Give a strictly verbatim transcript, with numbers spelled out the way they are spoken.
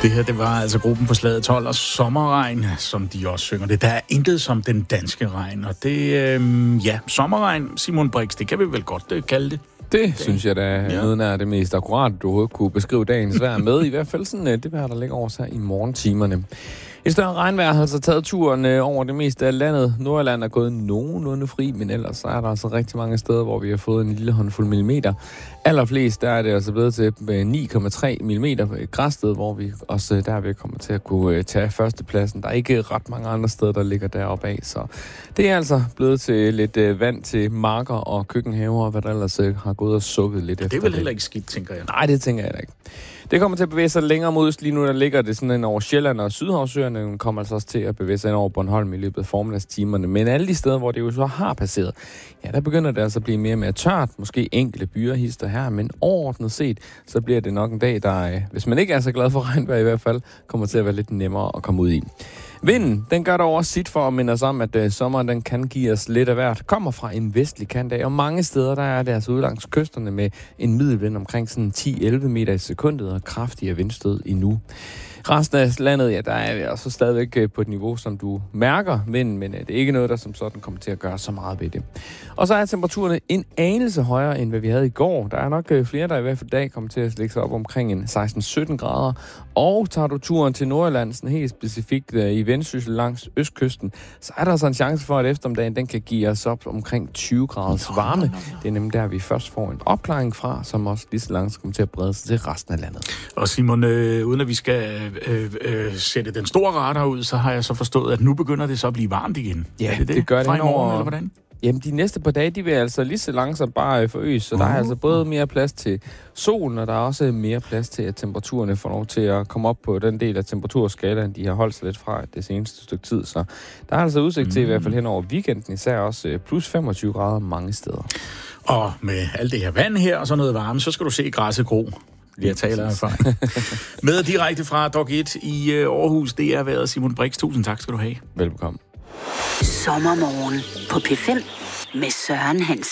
Det her, det var altså gruppen på Slaget tolv og Sommerregn, som de også synger det. Der er intet som den danske regn, og det, øh, ja, sommerregn, Simon Brix, det kan vi vel godt øh, kalde det. Det, det synes jeg da er noget af det mest akkurat, du overhovedet kunne beskrive dagens vejr med. I hvert fald sådan det vejr, der ligger over sig i morgentimerne. Et større regnvejr har altså taget turen over det meste af landet. Nordjylland er gået nogenlunde fri, men ellers så er der altså rigtig mange steder, hvor vi har fået en lille håndfuld millimeter. Allerflest der er det altså blevet til ni komma tre millimeter på Græsted, hvor vi også der vi kommer til at kunne tage førstepladsen. Der er ikke ret mange andre steder, der ligger deroppe af, så det er altså blevet til lidt vand til marker og køkkenhaver, og hvad der ellers har gået og sukket lidt det efter. Det er vel heller ikke skidt, tænker jeg. Nej, det tænker jeg da ikke. Det kommer til at bevæge sig længere mod øst. Lige nu der ligger det sådan ind over Sjælland og Sydhavsøerne. Den kommer altså også til at bevæge sig ind over Bornholm i løbet af formiddagstimerne. Men alle de steder, hvor det jo så har passeret, ja, der begynder det altså at blive mere og mere tørt. Måske enkelte byer hister her, men overordnet set, så bliver det nok en dag, der, hvis man ikke er så glad for regnvejr i hvert fald, kommer til at være lidt nemmere at komme ud i. Vinden, den gør der også sit for at minde os om, at uh, sommeren den kan give os lidt af hvert. Kommer fra en vestlig kant af, og mange steder der er det altså ude langs kysterne med en middelvind omkring sådan ti til elleve meter i sekundet og kraftigere vindstød endnu. Resten af landet, ja, der er vi altså stadigvæk på et niveau, som du mærker vinden, men det er ikke noget, der som sådan kommer til at gøre så meget ved det. Og så er temperaturerne en anelse højere, end hvad vi havde i går. Der er nok flere, der i hvert fald dag kommer til at lægge sig op omkring en seksten til sytten grader. Og tager du turen til Nordjylland, sådan helt specifikt i Vendsyssel langs østkysten, så er der så en chance for, at eftermiddagen den kan give os op omkring tyve graders varme. Det er nemlig der, vi først får en opklaring fra, som også lige så langt kommer til at brede sig til resten af landet. Og Simon, øh, uden at vi skal øh, øh, sætte den store radar ud, så har jeg så forstået, at nu begynder det så at blive varmt igen. Ja, det, det? det gør det fra i morgen, over... eller hvordan? Jamen, de næste par dage, de vil altså lige så langsomt bare forøges, så uh-huh. der er altså både mere plads til solen, og der er også mere plads til, at temperaturerne får lov til at komme op på den del af temperaturskalaen, de har holdt sig lidt fra det seneste stykke tid. Så der er altså udsigt til, mm. i hvert fald hen over weekenden, især også plus femogtyve grader mange steder. Og med alt det her vand her og så noget varme, så skal du se græsset gro. Jeg taler erfaring. Med direkte fra Dog et i Aarhus, det er været Simon Brix. Tusind tak skal du have. Velbekomme. Sommermorgen på P fem med Søren Hansen.